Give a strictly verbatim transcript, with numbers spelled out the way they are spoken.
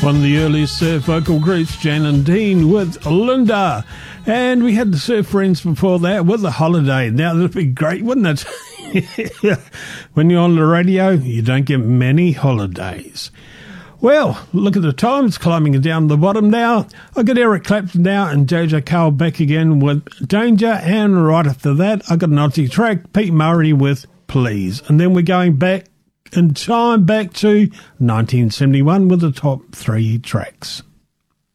One of the earliest surf vocal groups, Jan and Dean with Linda. And we had the Surf Friends before that with The Holiday. Now, that'd be great, wouldn't it? When you're on the radio, you don't get many holidays. Well, look at the time. It's climbing down the bottom now. I got Eric Clapton now and J J Cale back again with Danger. And right after that, I got an Aussie track, Pete Murray with Please. And then we're going back in time, back to nineteen seventy-one with the top three tracks.